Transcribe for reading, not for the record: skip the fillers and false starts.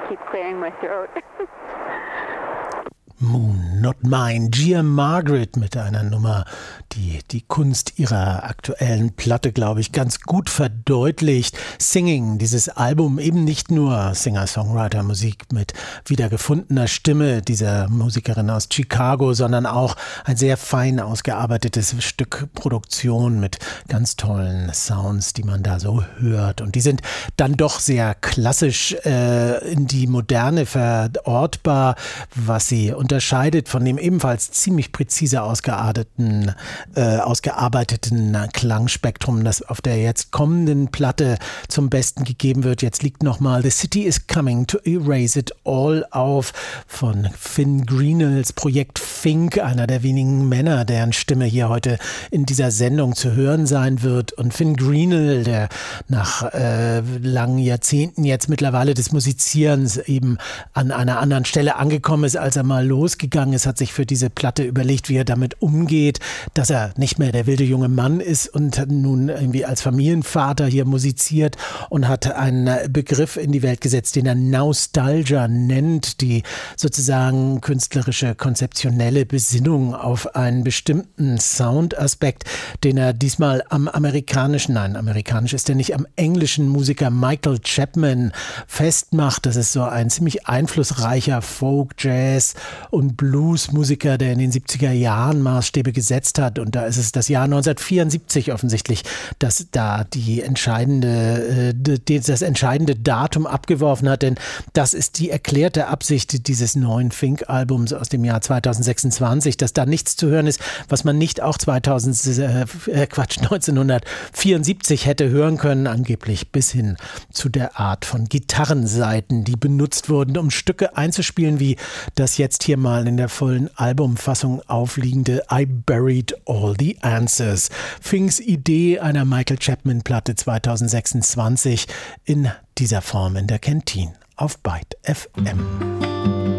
keep clearing my throat. Moon Not Mine, Gia Margaret mit einer Nummer, die die Kunst ihrer aktuellen Platte, glaube ich, ganz gut verdeutlicht. Singing, dieses Album, eben nicht nur Singer-Songwriter-Musik mit wiedergefundener Stimme dieser Musikerin aus Chicago, sondern auch ein sehr fein ausgearbeitetes Stück Produktion mit ganz tollen Sounds, die man da so hört. Und die sind dann doch sehr klassisch in die Moderne verortbar, was sie unterscheidet von dem ebenfalls ziemlich präzise ausgearbeiteten Klangspektrum, das auf der jetzt kommenden Platte zum Besten gegeben wird. Jetzt liegt nochmal The City is Coming to Erase It All auf von Finn Greenells Projekt Fink, einer der wenigen Männer, deren Stimme hier heute in dieser Sendung zu hören sein wird. Und Finn Greenell, der nach langen Jahrzehnten jetzt mittlerweile des Musizierens eben an einer anderen Stelle angekommen ist, als er mal losgegangen ist, hat sich für diese Platte überlegt, wie er damit umgeht, dass er nicht mehr der wilde junge Mann ist und nun irgendwie als Familienvater hier musiziert und hat einen Begriff in die Welt gesetzt, den er Nostalgia nennt, die sozusagen künstlerische, konzeptionelle Besinnung auf einen bestimmten Soundaspekt, den er diesmal am amerikanisch ist er nicht, am englischen Musiker Michael Chapman festmacht. Das ist so ein ziemlich einflussreicher Folk, Jazz und Blues-Musiker, der in den 70er Jahren Maßstäbe gesetzt hat. Und da ist es das Jahr 1974 offensichtlich, dass da das entscheidende Datum abgeworfen hat. Denn das ist die erklärte Absicht dieses neuen Fink-Albums aus dem Jahr 2026, dass da nichts zu hören ist, was man nicht auch 1974 hätte hören können, angeblich bis hin zu der Art von Gitarrensaiten, die benutzt wurden, um Stücke einzuspielen, wie das jetzt hier mal in der vollen Albumfassung aufliegende I Buried All the Answers. Finks Idee einer Michael Chapman-Platte 2026 in dieser Form in der Canteen auf Byte FM.